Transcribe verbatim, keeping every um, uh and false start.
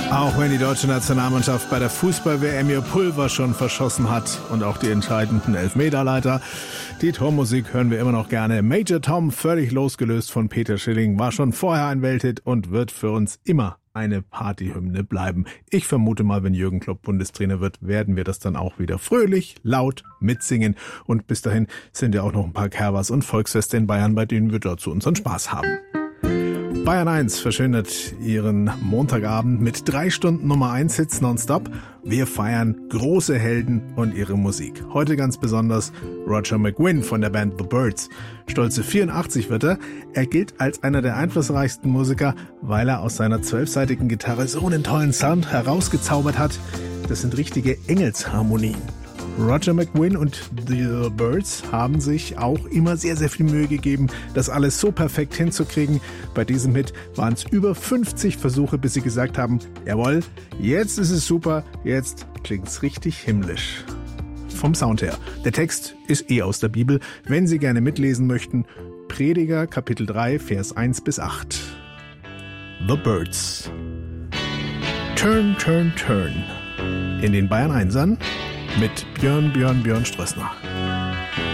Auch wenn die deutsche Nationalmannschaft bei der Fußball-W M ihr Pulver schon verschossen hat und auch die entscheidenden Elfmeterleiter, die Tormusik hören wir immer noch gerne. Major Tom, völlig losgelöst von Peter Schilling, war schon vorher ein Welthit und wird für uns immer eine Partyhymne bleiben. Ich vermute mal, wenn Jürgen Klopp Bundestrainer wird, werden wir das dann auch wieder fröhlich, laut mitsingen. Und bis dahin sind ja auch noch ein paar Kerwas und Volksfeste in Bayern, bei denen wir dort zu unseren Spaß haben. Bayern eins verschönert ihren Montagabend mit drei Stunden Nummer eins Hits nonstop. Wir feiern große Helden und ihre Musik. Heute ganz besonders Roger McGuinn von der Band The Byrds. Stolze vierundachtzig wird er. Er gilt als einer der einflussreichsten Musiker, weil er aus seiner zwölfseitigen Gitarre so einen tollen Sound herausgezaubert hat. Das sind richtige Engelsharmonien. Roger McGuinn und The Byrds haben sich auch immer sehr, sehr viel Mühe gegeben, das alles so perfekt hinzukriegen. Bei diesem Hit waren es über fünfzig Versuche, bis sie gesagt haben, jawohl, jetzt ist es super, jetzt klingt's richtig himmlisch. Vom Sound her. Der Text ist eh aus der Bibel. Wenn Sie gerne mitlesen möchten, Prediger Kapitel drei, Vers eins bis acht. The Byrds. Turn, turn, turn. In den Bayern Einsern mit Björn, Björn, Björn Strössner.